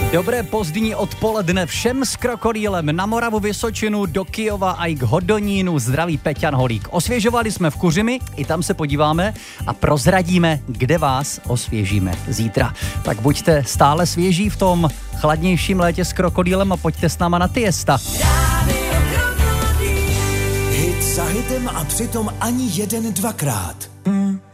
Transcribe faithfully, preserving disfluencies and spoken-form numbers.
Dobré pozdní odpoledne všem s Krokodýlem na Moravu, Vysočinu, do Kyjova a i k Hodonínu. Zdraví Peťan Holík. Osvěžovali jsme v Kuřimi, i tam se podíváme a prozradíme, kde vás osvěžíme zítra. Tak buďte stále svěží v tom chladnějším létě s Krokodýlem a pojďte s náma na Tiesta. Hit za hitem a přitom ani jeden dvakrát.